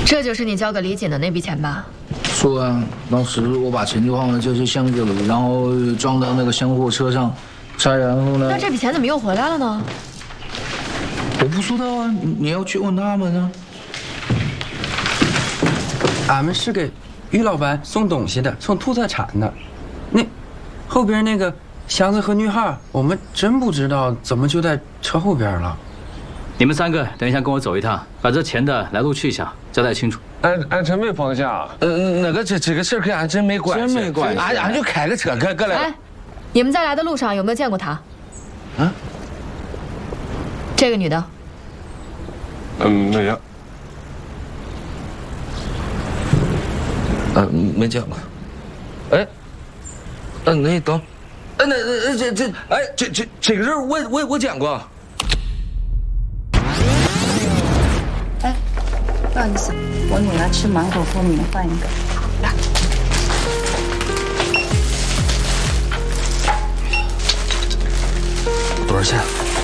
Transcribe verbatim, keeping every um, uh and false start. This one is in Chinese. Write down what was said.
这就是你交给李锦的那笔钱吧？ 是啊，当时我把钱就放在这些箱子里，然后装到那个箱货车上，再然后呢？ 那这笔钱怎么又回来了呢？ 我不知道啊，你要去问他们啊。 俺们是给于老板送东西的，送土特产的。那后边那个箱子和女孩，我们真不知道怎么就在车后边了。 你们三个等一下跟我走一趟，把这钱的来路去向交代清楚。 俺俺真没放下。 呃，那个这这个事儿跟俺真没关系， 真没关系。 俺俺就开个车，哥哥来。 哎，你们在来的路上有没有见过她？ 啊？ 这个女的。 嗯，没有。 呃，没见过。哎，嗯，那等，哎，那那这这，哎，这这这个人我我我见过。 哎，不好意思，我女儿吃芒果过敏，换一个。 多少钱？